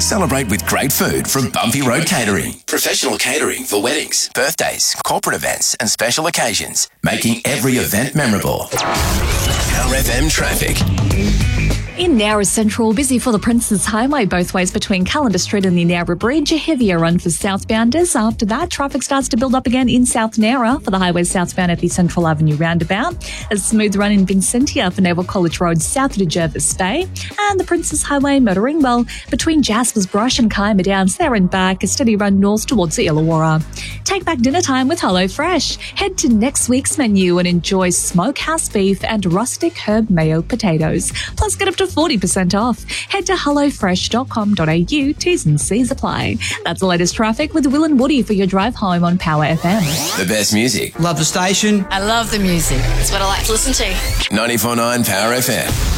Celebrate with great food from Bumpy Road Catering. Professional catering for weddings, birthdays, corporate events and special occasions, making every event memorable. Power FM traffic. In Nowra Central, busy for the Princes Highway both ways between Callender Street and the Nowra Bridge. A heavier run for southbounders. After that, traffic starts to build up again in South Nowra for the highway southbound at the Central Avenue roundabout. A smooth run in Vincentia for Naval College Road south to Jervis Bay. And the Princes Highway motoring well between Jasper's Brush and Kiama Downs there and back. A steady run north towards the Illawarra. Take back dinner time with HelloFresh. Head to next week's menu and enjoy smokehouse beef and rustic herb mayo potatoes. Plus, get up to 40% off. Head to hellofresh.com.au. T's and C's apply. That's the latest traffic with Will and Woody for your drive home on Power FM. The best music. Love the station. I love the music. It's what I like to listen to. 94.9 Power FM.